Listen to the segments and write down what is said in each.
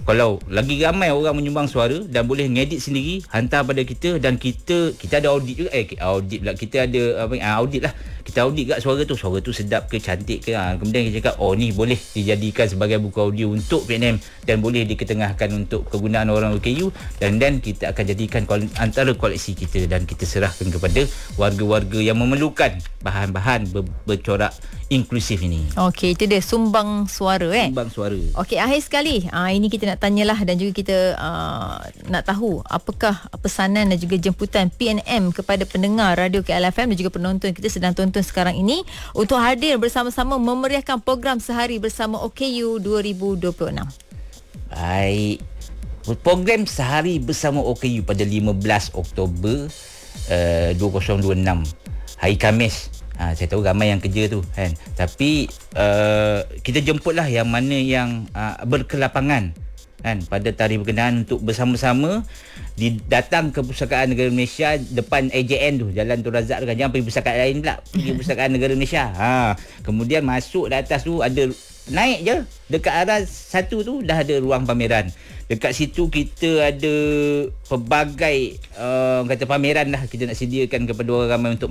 Kalau lagi ramai orang menyumbang suara dan boleh ngedit sendiri, hantar pada kita, dan kita ada audit juga. Audit pula, kita ada audit lah. Kita audit kat suara tu sedap ke, cantik ke. Kemudian kita cakap, ni boleh dijadikan sebagai buku audio untuk PNM dan boleh diketengahkan untuk kegunaan orang OKU, dan kita akan jadikan antara koleksi kita dan kita serahkan kepada warga-warga yang memerlukan bahan-bahan bercorak inklusif ini. Okey, itu dia sumbang suara Sumbang suara. Okey, akhir sekali ini kita nak tanyalah dan juga kita nak tahu apakah pesanan dan juga jemputan PNM kepada pendengar Radio KLFM dan juga penonton kita sedang tonton sekarang ini untuk hadir bersama-sama memeriahkan program Sehari Bersama OKU 2026. Baik. Program Sehari Bersama OKU pada 15 Oktober 2026, hari Khamis. Saya tahu ramai yang kerja tu kan, tapi kita jemputlah yang mana yang berkelapangan kan pada tarikh berkenaan untuk bersama-sama datang ke Pustakaan Negara Malaysia depan AJN tu, Jalan Tun Razak tu kan. Jangan pergi pustakaan lain pula, pergi Pustakaan Negara Malaysia. Kemudian masuk di atas tu, ada naik je dekat arah satu tu dah ada ruang pameran. Dekat situ kita ada pelbagai kata pameran lah kita nak sediakan kepada orang ramai untuk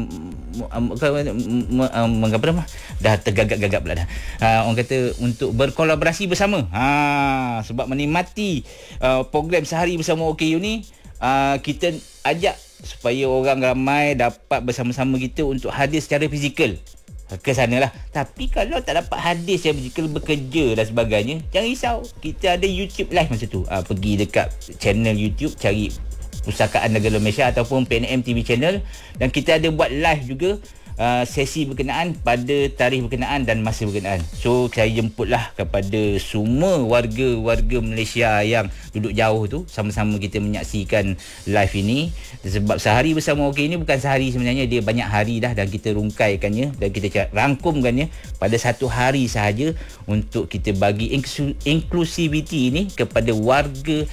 dah tergagap-gagap pula dah. Orang kata untuk berkolaborasi bersama. Sebab menikmati program Sehari Bersama OKU ni, kita ajak supaya orang ramai dapat bersama-sama kita untuk hadir secara fizikal ke sana lah. Tapi kalau tak dapat hadir secara fizikal, bekerja dan sebagainya, jangan risau, kita ada YouTube live masa tu. Pergi dekat channel YouTube, cari Pustakaan Negara Malaysia ataupun PNM TV channel, dan kita ada buat live juga sesi berkenaan pada tarikh berkenaan dan masa berkenaan. So saya jemputlah kepada semua warga-warga Malaysia yang duduk jauh tu, sama-sama kita menyaksikan live ini. Sebab Sehari Bersama OK ini bukan sehari sebenarnya, dia banyak hari dah, dan kita rungkaikannya dan kita rangkumkannya pada satu hari sahaja untuk kita bagi inklusiviti ini kepada warga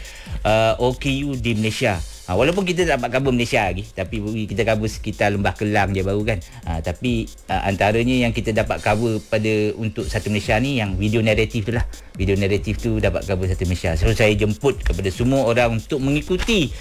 OKU di Malaysia. Walaupun kita tak dapat cover Malaysia lagi, tapi kita cover sekitar Lembah Kelang je baru kan. Tapi antaranya yang kita dapat cover untuk satu Malaysia ni, yang video naratif tu lah. Video naratif tu dapat cover satu Malaysia. So saya jemput kepada semua orang untuk mengikuti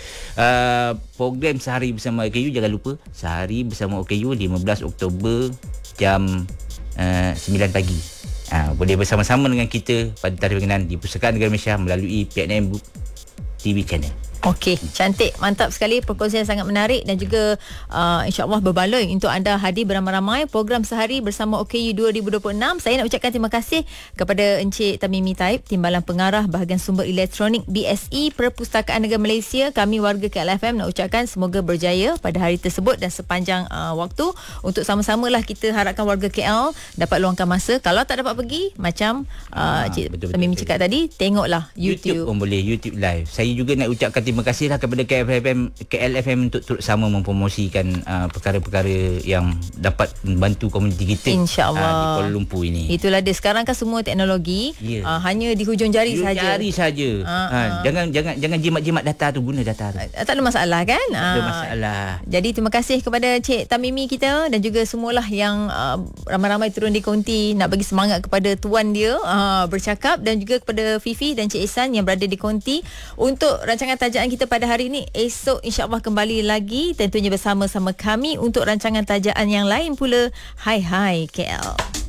program Sehari Bersama OKU. Jangan lupa Sehari Bersama OKU 15 Oktober jam 9 pagi. Boleh bersama-sama dengan kita pada tarikh berkenaan di Pustakaan Negara Malaysia melalui PNM TV channel. Okey, cantik, mantap sekali, perkongsian sangat menarik dan juga insya-Allah berbaloi untuk anda hadir beramai-ramai program Sehari Bersama OKU 2026. Saya nak ucapkan terima kasih kepada Encik Tamimi Taib, Timbalan Pengarah Bahagian Sumber Elektronik BSE Perpustakaan Negara Malaysia. Kami warga KLFM nak ucapkan semoga berjaya pada hari tersebut dan sepanjang waktu. Untuk sama-samalah kita harapkan warga KL dapat luangkan masa. Kalau tak dapat pergi, macam Encik Tamimi cakap tadi, tengoklah YouTube pun boleh, YouTube live. Saya juga nak ucapkan terima kasihlah kepada KLFM untuk turut sama mempromosikan perkara-perkara yang dapat membantu komuniti kita InsyaAllah di Kuala Lumpur ini. Itulah dia, sekarang kan semua teknologi hanya di hujung jari saja. Jari saja. Jangan jimat-jimat data tu, guna data tu. Tak ada masalah kan? Tak ada masalah. Jadi terima kasih kepada Cik Tamimi kita dan juga semualah yang ramai-ramai turun di konti nak bagi semangat kepada tuan dia bercakap, dan juga kepada Fifi dan Cik Ihsan yang berada di konti untuk rancangan tajuk kita pada hari ini. Esok insya-Allah kembali lagi tentunya bersama-sama kami untuk rancangan tajaan yang lain pula. Hai KL.